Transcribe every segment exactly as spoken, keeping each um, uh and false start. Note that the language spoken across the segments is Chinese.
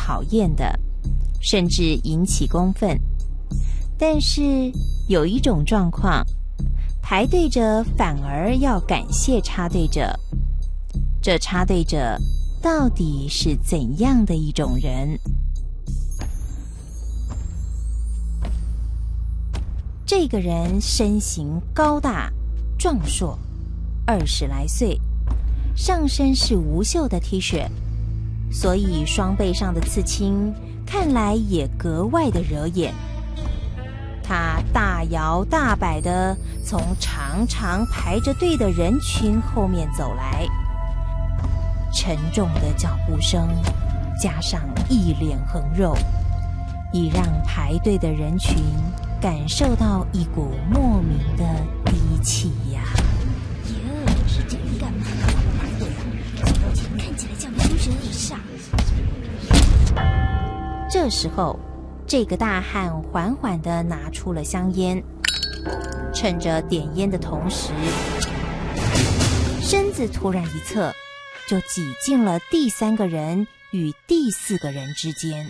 讨厌的，甚至引起公愤。但是有一种状况，排队者反而要感谢插队者。这插队者到底是怎样的一种人？这个人身形高大壮硕，二十来岁，上身是无袖的 T 恤，所以双背上的刺青看来也格外的惹眼。他大摇大摆地从长长排着队的人群后面走来，沉重的脚步声加上一脸横肉，已让排队的人群感受到一股莫名的低气压。 哟，是这人干嘛干嘛不排队啊？走到前看起来像个精神很傻。 这时候，这个大汉缓缓地拿出了香烟，趁着点烟的同时，身子突然一侧，就挤进了第三个人与第四个人之间。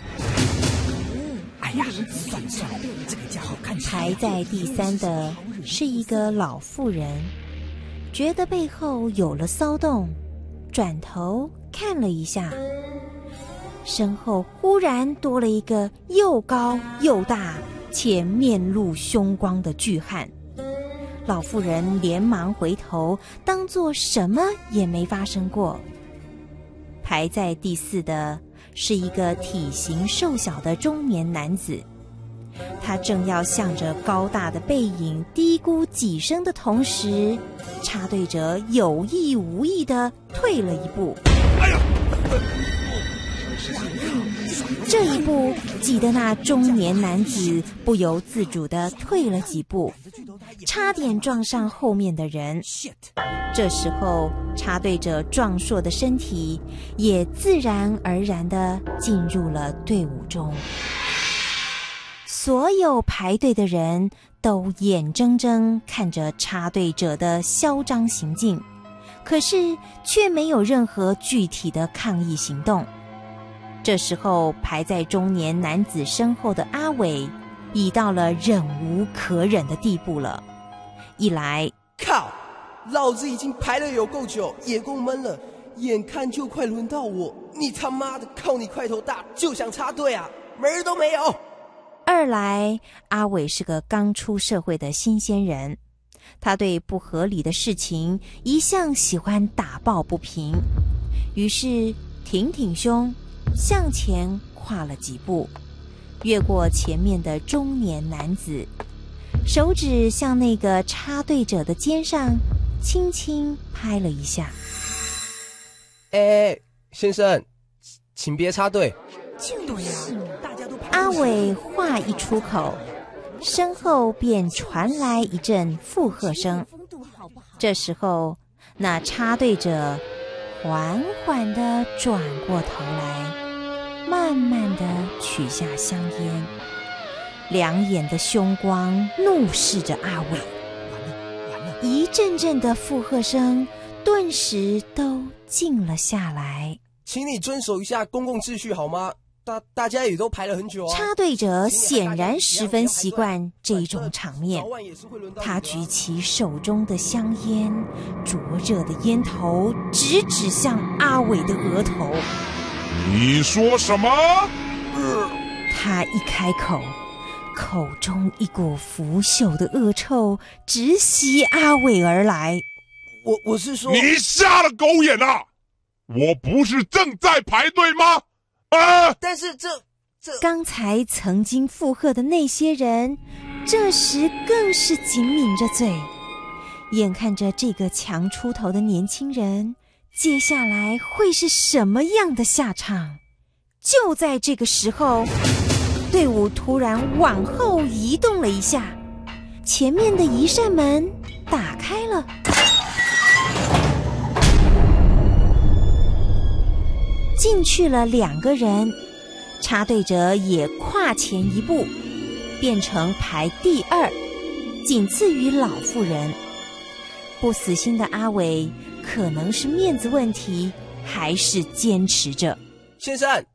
哎呀，算了算了，这个家伙看起来…… 排在第三的是一个老妇人，觉得背后有了骚动，转头看了一下，身后忽然多了一个又高又大且面露凶光的巨汉。老妇人连忙回头，当作什么也没发生过。排在第四的是一个体型瘦小的中年男子，他正要向着高大的背影低咕几声的同时，插队者有意无意地退了一步。 哎呀！ 这一步挤得那中年男子不由自主地退了几步，差点撞上后面的人。这时候插队者壮硕的身体也自然而然地进入了队伍中。所有排队的人都眼睁睁看着插队者的嚣张行径，可是却没有任何具体的抗议行动。这时候排在中年男子身后的阿伟已到了忍无可忍的地步了。一来， 靠，老子已经排了有够久，也够闷了，眼看就快轮到我，你他妈的靠你块头大就想插队啊，门儿都没有。 二来，阿伟是个刚出社会的新鲜人，他对不合理的事情一向喜欢打抱不平，于是挺挺胸向前跨了几步，越过前面的中年男子，手指向那个插队者的肩上轻轻拍了一下。 哎，先生，请别插队。 对呀，大家都排。 阿伟话一出口，身后便传来一阵附和声。这时候，那插队者缓缓地转过头来，慢慢地取下香烟，两眼的凶光怒视着阿伟。 完了完了！ 一阵阵的附和声顿时都静了下来。 请你遵守一下公共秩序好吗？大大家也都排了很久啊。 插队者显然十分习惯这种场面，他举起手中的香烟，灼热的烟头直指向阿伟的额头。 你说什么？ 呃、 他一开口，口中一股腐朽的恶臭直袭阿伟而来。 我我是说， 你瞎了狗眼啊！我不是正在排队吗？啊！ 但是这这刚才曾经附和的那些人，这时更是紧抿着嘴，眼看着这个强出头的年轻人，接下来会是什么样的下场？就在这个时候，队伍突然往后移动了一下，前面的一扇门打开了。进去了两个人，插队者也跨前一步，变成排第二，仅次于老妇人。不死心的阿伟可能是面子问题，还是坚持着。 先生，